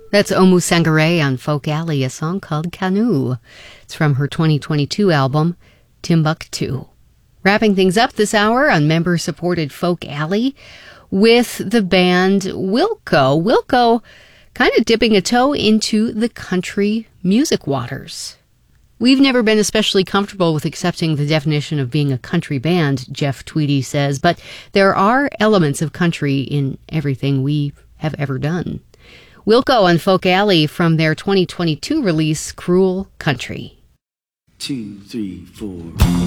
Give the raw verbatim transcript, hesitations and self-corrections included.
That's Omu Sangare on Folk Alley, a song called Canoe. It's from her twenty twenty-two album, Timbuktu. Wrapping things up this hour on member-supported Folk Alley with the band Wilco. Wilco kind of dipping a toe into the country music waters. We've never been especially comfortable with accepting the definition of being a country band, Jeff Tweedy says, but there are elements of country in everything we have ever done. Wilco on Folk Alley from their twenty twenty-two release, Cruel Country. Two, three, four.